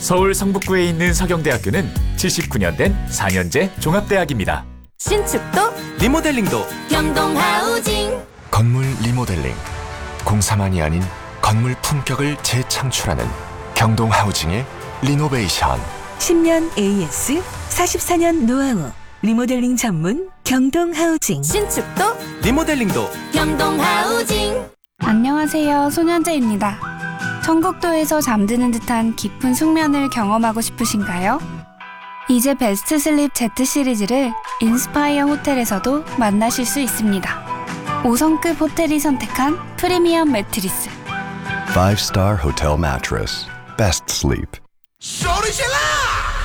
서울 성북구에 있는 서경대학교는 79년 된 4년제 종합대학입니다. 신축도 리모델링도 경동하우징. 건물 리모델링, 공사만이 아닌 건물 품격을 재창출하는 경동하우징의 리노베이션. 10년 AS, 44년 노하우, 리모델링 전문 경동하우징. 신축도 리모델링도 경동하우징. 안녕하세요. 손현재입니다. 청국도에서 잠드는 듯한 깊은 숙면을 경험하고 싶으신가요? 이제 베스트 슬립 Z 시리즈를 인스파이어 호텔에서도 만나실 수 있습니다. 5성급 호텔이 선택한 프리미엄 매트리스. 5-star hotel mattress. Best sleep. 소리질러!